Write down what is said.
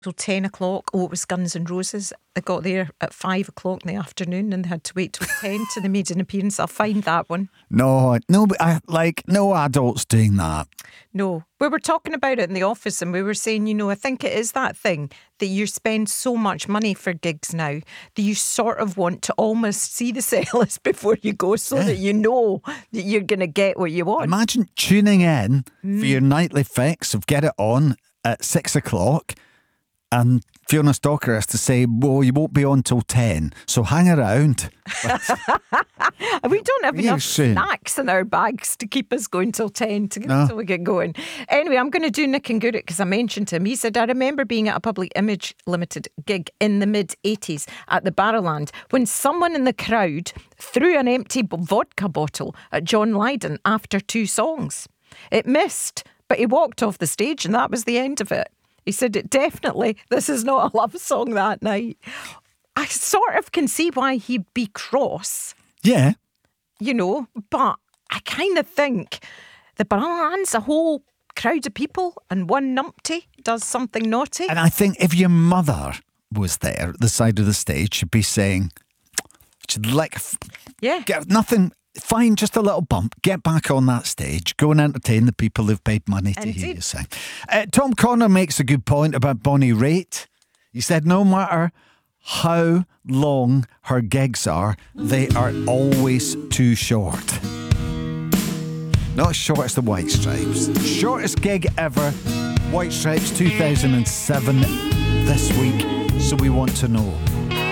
till 10 o'clock. Oh, it was Guns N' Roses. They got there at 5 o'clock in the afternoon and they had to wait till 10 till they made an appearance. I'll find that one. No, but no adults doing that. No, we were talking about it in the office and we were saying, I think it is that thing that you spend so much money for gigs now that you sort of want to almost see the set list before you go so that you know that you're going to get what you want. Imagine tuning in for your nightly fix of Get It On at 6 o'clock and Fiona Stocker has to say, well, you won't be on till 10, so hang around. We don't have enough snacks in our bags to keep us going till 10 till we get going. Anyway, I'm going to do Nick and Gurrit because I mentioned him. He said, I remember being at a Public Image Limited gig in the mid-80s at the Barrowland when someone in the crowd threw an empty vodka bottle at John Lydon after 2 songs. It missed, but he walked off the stage and that was the end of it. He said, this is not a love song that night. I sort of can see why he'd be cross. Yeah. But I kind of think the Barrowland's a whole crowd of people and one numpty does something naughty. And I think if your mother was there at the side of the stage, she'd be saying, get nothing... Fine, just a little bump. Get back on that stage. Go and entertain the people who've paid money to hear you sing. Tom Connor makes a good point about Bonnie Raitt. He said no matter how long her gigs are, they are always too short. Not as short as the White Stripes. Shortest gig ever, White Stripes 2007 this week. So we want to know.